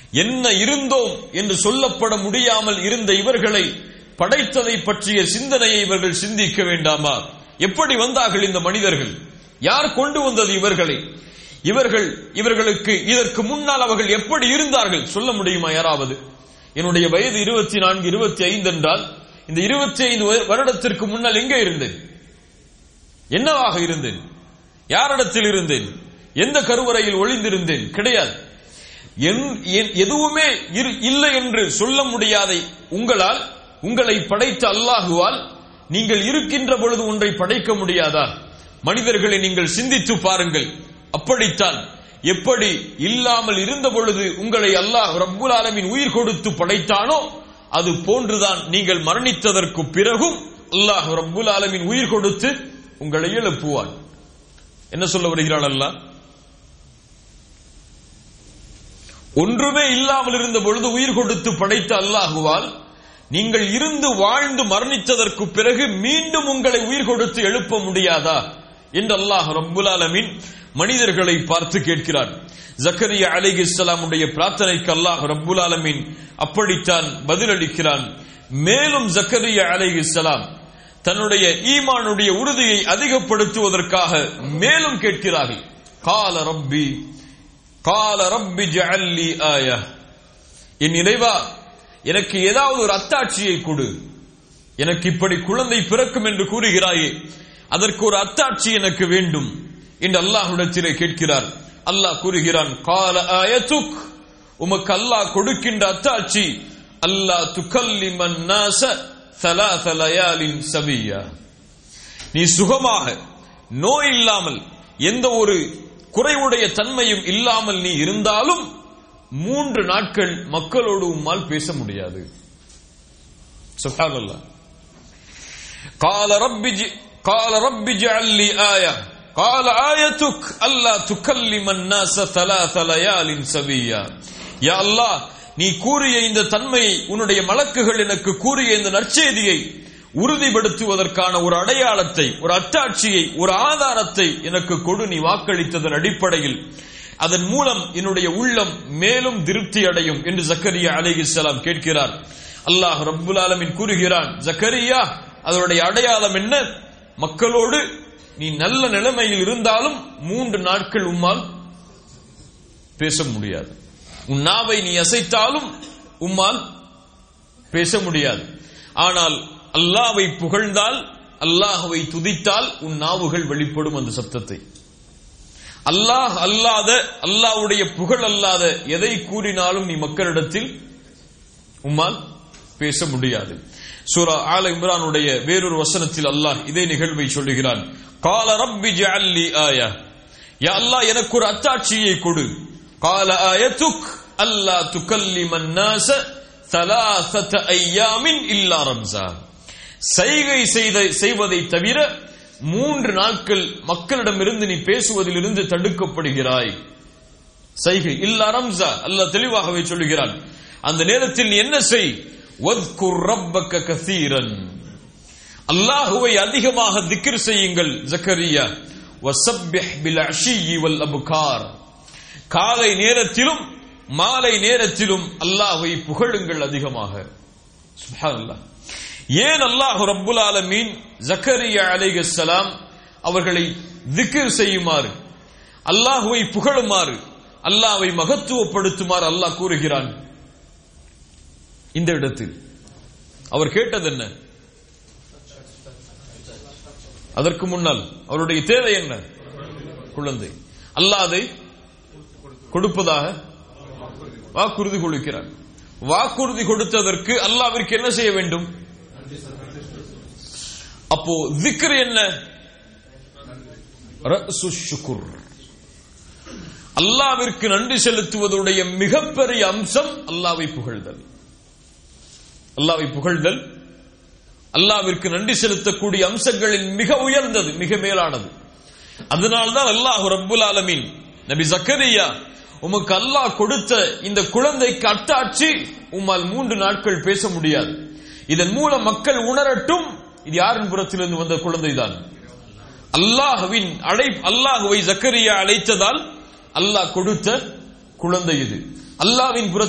என்ன இருந்தோம் என்று சொல்லப்பட முடியாமல் இருந்த இவர்களை படைத்ததை பற்றிய சிந்தனையை இவர்கள் சிந்திக்க வேண்டாமா? எப்படி வந்தார்கள் இந்த மனிதர்கள்? யார் கொண்டு வந்தது இவர்களை? இவர்களுக்கு இதற்கு முன்னால் அவர்கள் எப்படி இருந்தார்கள் சொல்ல முடியுமா யாராவது? என்னுடைய வயது 24, 25 என்றால் இந்த 25 வருடத்திற்கு முன்னால் எங்கே இருந்தேன்? என்னவாக இருந்தேன்? யாரிடத்தில் இருந்தேன்? எந்த கருவறையில் ஒளிந்திருந்தேன்? கிடையாது. எதுவுமே இல்லை என்று சொல்ல முடியாத உங்களை படைத்த அல்லாஹுவால் நீங்கள் இருக்கின்ற பொழுது ஒன்றை படைக்க முடியாதா? மனிதர்களை நீங்கள் சிந்தித்து பாருங்கள். அப்படித்தான் எப்படி இல்லாமல் இருந்த பொழுது உங்களை அல்லாஹ் ரப்புல் ஆலமீன் உயிர் கொடுத்து படைத்தானோ அது போன்றுதான் நீங்கள் மரணித்ததற்கு பிறகும் அல்லாஹ் ரப்புல் ஆலமீன் உயிர் கொடுத்து உங்களை எழுப்புவான். என்ன சொல்ல வருகிறான் அல்லாஹ்? ஒன்றுமே இல்லாமல் இருந்த பொழுது உயிர் கொடுத்து படைத்த அல்லாஹுவால் நீங்கள் இருந்து வாழ்ந்து மரணித்ததற்கு பிறகு மீண்டும் உங்களை உயிர் கொடுத்து எழுப்ப முடியாதா என்று அல்லாஹ் ரப்புல் ஆலமீன் மனிதர்களை பார்த்து கேட்கிறார். ஜக்கரியா அலைஹிஸ்ஸலாமுடைய பிரார்த்தனைக்கு அல்லாஹ் ரப்புல் ஆலமீன் அப்படித்தான் பதிலளிக்கிறான். மேலும் ஜக்கரியா அலைஹிஸ்ஸலாம் தன்னுடைய ஈமானுடைய உறுதியை அதிகப்படுத்துவதற்காக மேலும் கேட்கிறார்கள். கால ரப்பி ஜஅல்லி ஆயா, என் இறைவா எனக்கு ஏதாவது ஒரு அத்தாட்சியை கொடு. எனக்கு இப்படி குழந்தை பிறக்கும் என்று கூறுகிறாயே, அதற்கு ஒரு அத்தாட்சி எனக்கு வேண்டும் என்று அல்லாஹ்விடத்திலே கேட்கிறார். அல்லாஹ் கூறுகிறான், கால ஆயத்துக், உமக்கு அல்லாஹ் கொடுக்கின்ற அத்தாட்சி அல்லாஹ் துகல்லிமன் நாஸ ثلاث ليال سويا, நீ சுகமாக நோய் இல்லாமல் எந்த ஒரு குறைவுடைய தன்மையும் இல்லாமல் நீ இருந்தாலும் 3 நாட்கள் மக்களோடு உம்மால் பேச முடியாது. சுப்ஹானல்லாஹ். قال رب اجعل لي آية قال آيتك ألا تكلم الناس 3 ليال سويا. யா அல்லாஹ், நீ கூறிய இந்த தன்மையை, உன்னுடைய மலக்குகள் எனக்கு கூறிய இந்த நற்செய்தியை உறுதிப்படுத்துவதற்கான ஒரு அடையாளத்தை, ஒரு அத்தாட்சியை, ஒரு ஆதாரத்தை எனக்கு கொடு. நீ வாக்களித்ததன் அடிப்படையில் அதன் மூலம் என்னுடைய உள்ளம் மேலும் திருப்தி அடையும் என்று ஜக்கரியா அலைஹிஸ்ஸலாம் கேட்கிறார். அல்லாஹ் ரப்புல் ஆலமீன் கூறுகிறான், ஜக்கரியா அதனுடைய அடையாளம் என்ன? மக்களோடு நீ நல்ல நிலைமையில் இருந்தாலும் 3 நாட்கள் உம்மால் பேச முடியாது. உன் நாவை நீ அசைத்தாலும் உம்மால் பேச முடியாது. ஆனால் அல்லாஹ்வை புகழ்ந்தால், அல்லாஹ்வை துதித்தால் உன் நாவுகள் வெளிப்படும் அந்த சப்தத்தை. அல்லாஹ் அல்லாத, அல்லாஹ்வுடைய புகழ் அல்லாத எதை கூறினாலும் நீ மக்களிடத்தில் உம்மால் பேச முடியாது. சூரா ஆல இம்ரானுடைய வேறொரு வசனத்தில் அல்லாஹ் இதே நிகழ்வை சொல்லுகிறான். கால ரப்பி ஜஅல்லி ஆயா, யா அல்லாஹ் எனக்கு ஒரு அத்தாட்சியை கொடு. கால ஆயத்துக் அல்லா துகல்லிமன் நாஸ 3 ஐயாமின் இல்லா ரம்ஸா, சைகை செய்வதை தவிர 3 நாட்கள் மக்களிடமிருந்து நீ பேசுவதிலிருந்து தடுக்கப்படுகிறாய். சைகை இல்லா ரம்ஸா, அல்லாஹ் தெளிவாகவே சொல்லுகிறான். அந்த நேரத்தில் நீ என்ன செய்? வத்குர் ரப்பக கஸீரன், அல்லாஹ்வை அதிகமாக திக்ர் செய்யுங்கள் ஜக்கரியா. வஸப்பிஹ் பில் அஷியி வல் அப்கார், காலை நேரத்திலும் மாலை நேரத்திலும் அல்லாஹ்வை புகழுங்கள் அதிகமாக. சுப்ஹானல்லாஹ். ஏன் அல்லாஹ் ரப்புல் ஆலமீன் ஜக்கரியா அலைஹிஸ்ஸலாம் அவர்களை திக்ர் செய்யுமாறு, அல்லாஹ்வை புகழுமாறு, அல்லாஹ்வை மகத்துவப்படுத்துமாறு அல்லாஹ் கூறுகிறான்? இந்த இடத்தில் அவர் கேட்டது என்ன? அதற்கு முன்னால் அவருடைய தேவை என்ன? குழந்தை. அல்லாஹ் அதை கொடுப்பதாக வாக்குறுதி கொடுக்கிறார். வாக்குறுதி கொடுத்ததற்கு அல்லாஹ்விற்கு என்ன செய்ய வேண்டும்? அப்போ திக்ர் என்ன? ரஅசு ஷுக்ர். அல்லாஹ்விற்கு நன்றி செலுத்துவதுடைய மிகப்பெரிய அம்சம் அல்லாஹ்வை புகழ்தல். அல்லாஹ்வை புகழ்தல் அல்லாஹ்விற்கு நன்றி செலுத்தக்கூடிய அம்சங்களின் மிக உயர்ந்தது, மிக மேலானது. அதனால்தான் அல்லாஹ் ரப்புல் ஆலமீன் நபி ஜக்கரியா, உமக்கு அல்லாஹ் கொடுத்த இந்த குழந்தைக்கு அத்தாட்சி, உம்மால் 3 நாட்கள் பேச முடியாது. இதன் மூலம் மக்கள் உணரட்டும், இது யாரின் புறத்திலிருந்து வந்த குழந்தைதான். அல்லாஹ்வை ஜக்கரியா அழைத்ததால் அல்லாஹ் கொடுத்த குழந்தை இது. அல்லாஹ்வின்